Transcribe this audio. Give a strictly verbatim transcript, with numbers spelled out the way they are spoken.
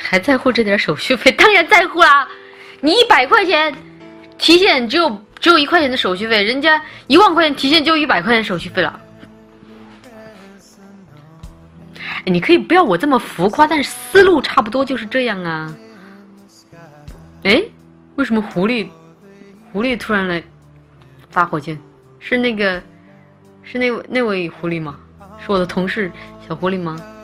还在乎这点手续费？当然在乎啦！你一百块钱提现只有只有一块钱的手续费，人家一万块钱提现就一百块钱手续费了。哎，你可以不要我这么浮夸，但是思路差不多就是这样啊。哎，为什么狐狸狐狸突然来发火箭？是那个是那位那位狐狸吗？是我的同事小狐狸吗？